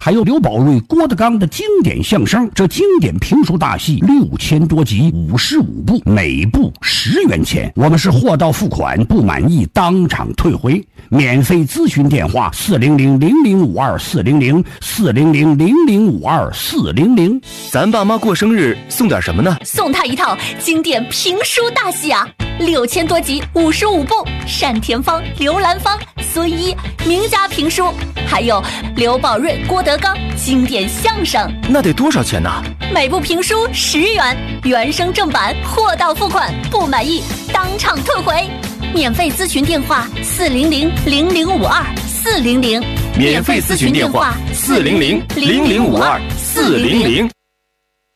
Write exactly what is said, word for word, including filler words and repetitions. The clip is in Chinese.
还有刘宝瑞、郭德纲的经典相声。这经典评书大戏六千多集，五十五部，每部十元钱。我们是货到付款，不满意当场退回。免费咨询电话：四零零零零五二四零零四零零零零五二四零零。 咱爸妈过生日送点什么呢？ 送他一套经典评书大戏啊，六千多集，五十五部，单田芳、刘兰芳、孙一名家评书，还有刘宝瑞、郭德纲经典相声。 那得多少钱呢？ 每部评书十元，原声正版，货到付款，不满意当场退回。免费咨询电话：四零零零零五二四零零。 免费咨询电话：四零零零零五二四零零。